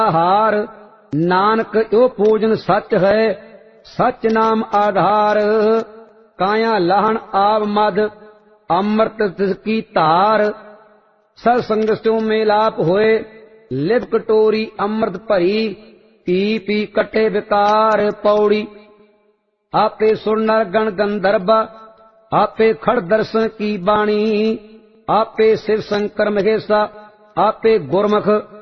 हार। नानक यो पूजन सच है, सच नाम आधार। काया लाहन आव मद, अमृत तिसकी धार। सत्संग स्यो मेलाप होए, लिप कटोरी अमृत भरी। पी पी कटे विकार पौड़ी। आपे सुर नर गण गंधर्व, आपे खड़ दर्शन की बाणी। आपे शिव शंकर महेशा, आपे गुरमुख